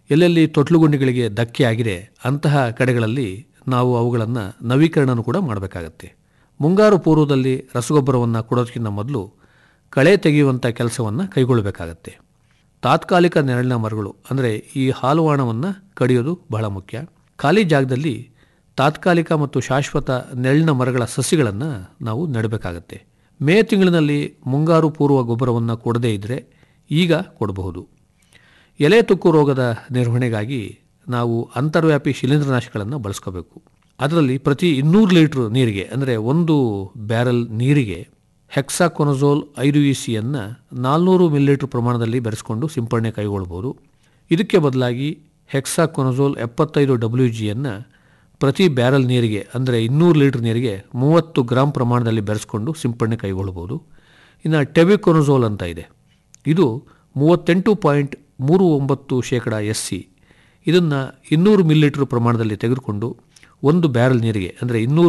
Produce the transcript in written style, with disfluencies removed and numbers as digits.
ಎಲ್ಲೆಲ್ಲಿ ತೊಟ್ಲುಗುಂಡಿಗಳಿಗೆ ಧಕ್ಕೆ ಆಗಿದೆ ಅಂತಹ ಕಡೆಗಳಲ್ಲಿ ನಾವು ಅವುಗಳನ್ನು ನವೀಕರಣನೂ ಕೂಡ ಮಾಡಬೇಕಾಗತ್ತೆ. ಮುಂಗಾರು ಪೂರ್ವದಲ್ಲಿ ರಸಗೊಬ್ಬರವನ್ನು ಕೊಡೋದಕ್ಕಿಂತ ಮೊದಲು ಕಳೆ ತೆಗೆಯುವಂಥ ಕೆಲಸವನ್ನು ಕೈಗೊಳ್ಳಬೇಕಾಗತ್ತೆ. ತಾತ್ಕಾಲಿಕ ನೆರಳಿನ ಮರಗಳು ಅಂದರೆ ಈ ಹಾಲುವಾಣವನ್ನು ಕಡಿಯೋದು ಬಹಳ ಮುಖ್ಯ. ಖಾಲಿ ಜಾಗದಲ್ಲಿ ತಾತ್ಕಾಲಿಕ ಮತ್ತು ಶಾಶ್ವತ ನೆರಳಿನ ಮರಗಳ ಸಸಿಗಳನ್ನು ನಾವು ನೆಡಬೇಕಾಗತ್ತೆ. ಮೇ ತಿಂಗಳಿನಲ್ಲಿ ಮುಂಗಾರು ಪೂರ್ವ ಗೊಬ್ಬರವನ್ನು ಕೊಡದೇ ಇದ್ದರೆ ಈಗ ಕೊಡಬಹುದು. ಎಲೆ ತುಕ್ಕು ರೋಗದ ನಿರ್ವಹಣೆಗಾಗಿ ನಾವು ಅಂತರ್ವ್ಯಾಪಿ ಶಿಲೀಂಧ್ರನಾಶಕಗಳನ್ನು ಬಳಸ್ಕೋಬೇಕು. ಅದರಲ್ಲಿ ಪ್ರತಿ 200 ಲೀಟ್ರ್ ನೀರಿಗೆ ಅಂದರೆ 1 ಬ್ಯಾರೆಲ್ ನೀರಿಗೆ ಹೆಕ್ಸಾಕೊನಜೋಲ್ 5ECಯನ್ನು 400 ಮಿಲಿಲೀಟರ್ ಪ್ರಮಾಣದಲ್ಲಿ ಬೆರೆಸಿಕೊಂಡು ಸಿಂಪಡಣೆ ಕೈಗೊಳ್ಳಬಹುದು. ಇದಕ್ಕೆ ಬದಲಾಗಿ ಹೆಕ್ಸಾಕೊನಜೋಲ್ 75WGಯನ್ನು ಪ್ರತಿ ಬ್ಯಾರೆಲ್ ನೀರಿಗೆ ಅಂದರೆ 200 ಲೀಟರ್ ನೀರಿಗೆ 30 ಗ್ರಾಂ ಪ್ರಮಾಣದಲ್ಲಿ ಬೆರೆಸಿಕೊಂಡು ಸಿಂಪಡಣೆ ಕೈಗೊಳ್ಳಬಹುದು. ಇನ್ನು ಟೆಬಿಕೊನಜೋಲ್ ಅಂತ ಇದೆ, ಇದು 38.39% SC. ಇದನ್ನು 200 ಮಿಲಿಲೀಟರ್ ಪ್ರಮಾಣದಲ್ಲಿ ತೆಗೆದುಕೊಂಡು 1 ಬ್ಯಾರೆಲ್ ನೀರಿಗೆ ಅಂದರೆ 200